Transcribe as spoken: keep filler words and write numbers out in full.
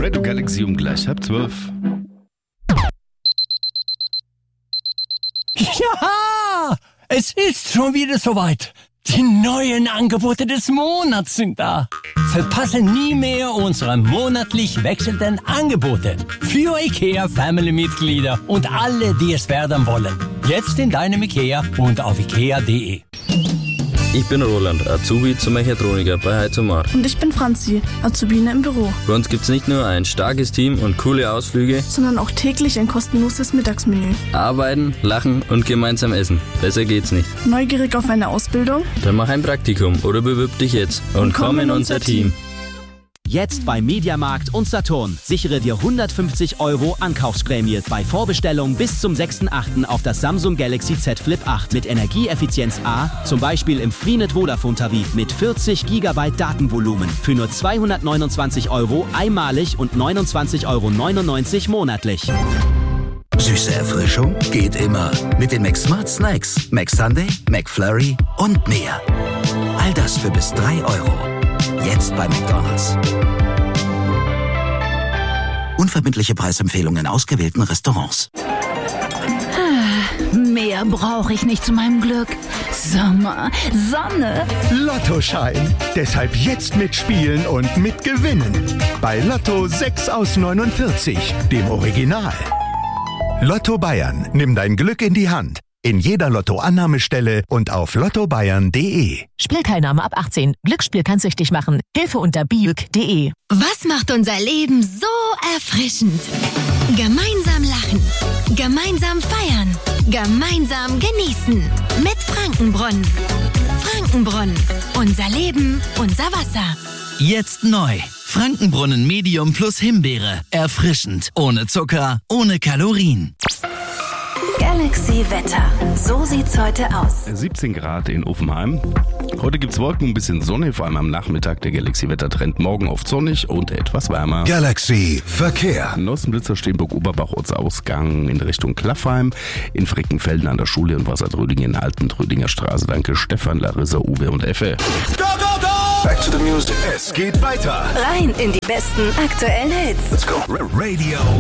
Radio Galaxy um gleich halb zwölf. Ja, es ist schon wieder soweit. Die neuen Angebote des Monats sind da. Verpasse nie mehr unsere monatlich wechselnden Angebote für IKEA Family-Mitglieder und alle, die es werden wollen. Jetzt in deinem IKEA und auf ikea punkt de. Ich bin Roland, Azubi zum Mechatroniker bei Heizomar. Und ich bin Franzi, Azubine im Büro. Bei uns gibt's nicht nur ein starkes Team und coole Ausflüge, sondern auch täglich ein kostenloses Mittagsmenü. Arbeiten, lachen und gemeinsam essen. Besser geht's nicht. Neugierig auf eine Ausbildung? Dann mach ein Praktikum oder bewirb dich jetzt und, und komm in unser Team. Jetzt bei Mediamarkt und Saturn. Sichere dir hundertfünfzig Euro Ankaufsprämie bei Vorbestellung bis zum sechsten achten auf das Samsung Galaxy Z Flip acht mit Energieeffizienz A, zum Beispiel im Freenet Vodafone Tarif mit vierzig Gigabyte Datenvolumen für nur zweihundertneunundzwanzig Euro einmalig und neunundzwanzig Euro neunundneunzig monatlich. Süße Erfrischung geht immer mit den McSmart Snacks, McSunday, McFlurry und mehr. All das für bis drei Euro. Jetzt bei McDonald's. Unverbindliche Preisempfehlungen in ausgewählten Restaurants. Ah, mehr brauche ich nicht zu meinem Glück. Sommer, Sonne. Lottoschein. Deshalb jetzt mitspielen und mitgewinnen. Bei Lotto sechs aus neunundvierzig, dem Original. Lotto Bayern. Nimm dein Glück in die Hand. In jeder Lotto-Annahmestelle und auf lotto bayern punkt de. Spielteilnahme ab achtzehn. Glücksspiel kann süchtig machen. Hilfe unter biuk punkt de. Was macht unser Leben so erfrischend? Gemeinsam lachen, gemeinsam feiern, gemeinsam genießen. Mit Frankenbrunnen. Frankenbrunnen. Unser Leben, unser Wasser. Jetzt neu. Frankenbrunnen Medium plus Himbeere. Erfrischend. Ohne Zucker, ohne Kalorien. Galaxy Wetter. So sieht's heute aus. siebzehn Grad in Uffenheim. Heute gibt's Wolken, ein bisschen Sonne, vor allem am Nachmittag. Der Galaxy Wettertrend morgen oft sonnig und etwas wärmer. Galaxy Verkehr. In Nossenblitzer, Steenburg-Oberbach, Ortsausgang in Richtung Klaffheim. In Frickenfelden an der Schule und Wassertrödingen in Alten-Trödinger Straße. Danke Stefan, Larissa, Uwe und Effe. Go, go, go! Back to the music. Es geht weiter. Rein in die besten aktuellen Hits. Let's go. Radio